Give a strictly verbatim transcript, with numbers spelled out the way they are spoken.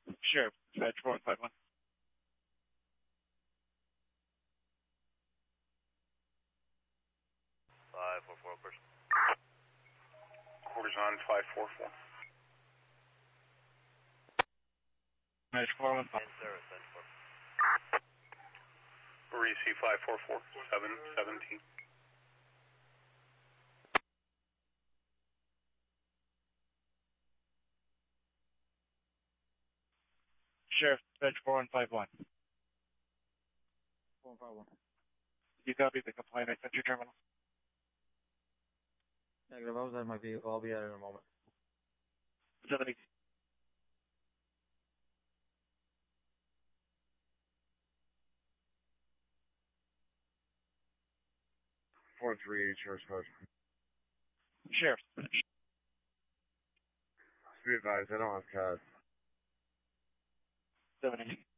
Sheriff, dispatch four one five one. five four four, push. Quarters on five four four. Dispatch four one five. In service, ten four. Marie C five four four, seven seventeen. Sheriff, dispatch four one five one. four one five one. You copy the complaint I sent your terminal? Negative, I was at my vehicle. I'll be at it in a moment. seventy. four three eight, Sheriff's Code. Sheriff. Be advised, I don't have C A D. seventy.